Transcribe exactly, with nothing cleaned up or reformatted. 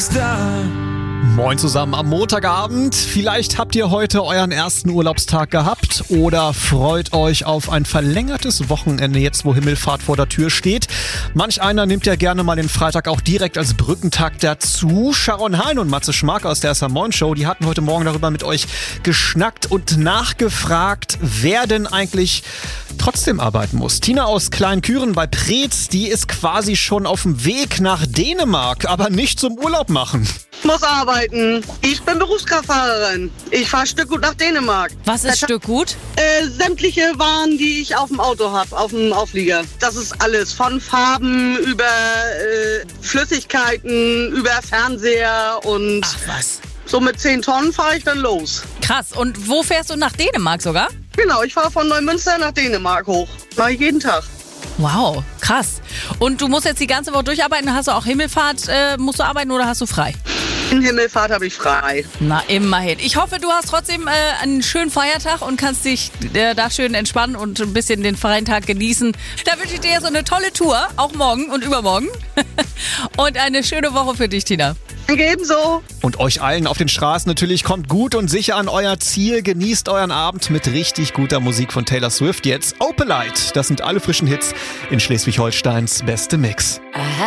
nix da. Moin zusammen am Montagabend. Vielleicht habt ihr heute euren ersten Urlaubstag gehabt oder freut euch auf ein verlängertes Wochenende jetzt, wo Himmelfahrt vor der Tür steht. Manch einer nimmt ja gerne mal den Freitag auch direkt als Brückentag dazu. Sharon Hein und Matze Schmark aus der S M neun Show, die hatten heute Morgen darüber mit euch geschnackt und nachgefragt, wer denn eigentlich trotzdem arbeiten muss. Tina aus Kleinküren bei Preetz, die ist quasi schon auf dem Weg nach Dänemark, aber nicht zum Urlaub machen. Ich muss arbeiten. Ich bin Berufskraftfahrerin. Ich fahre Stückgut nach Dänemark. Was ist Stückgut? Äh, sämtliche Waren, die ich auf dem Auto habe, auf dem Auflieger. Das ist alles. Von Farben über äh, Flüssigkeiten, über Fernseher und... Ach was. So mit zehn Tonnen fahre ich dann los. Krass. Und wo fährst du nach Dänemark sogar? Genau, ich fahre von Neumünster nach Dänemark hoch. Mache ich jeden Tag. Wow, krass. Und du musst jetzt die ganze Woche durcharbeiten? Hast du auch Himmelfahrt, äh, musst du arbeiten oder hast du frei? In Himmelfahrt habe ich frei. Na, immerhin. Ich hoffe, du hast trotzdem äh, einen schönen Feiertag und kannst dich äh, da schön entspannen und ein bisschen den freien Tag genießen. Da wünsche ich dir so eine tolle Tour, auch morgen und übermorgen. Und eine schöne Woche für dich, Tina. Danke ebenso. Und euch allen auf den Straßen natürlich, kommt gut und sicher an euer Ziel. Genießt euren Abend mit richtig guter Musik von Taylor Swift. Jetzt Opalite. Das sind alle frischen Hits in Schleswig-Holsteins beste Mix.